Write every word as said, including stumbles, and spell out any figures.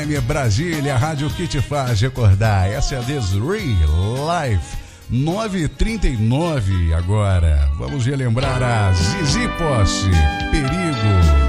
Brasília, a rádio que te faz recordar. Essa é a This Real Life. nove e trinta e nove agora. Vamos relembrar a Zizi Posse, Perigo.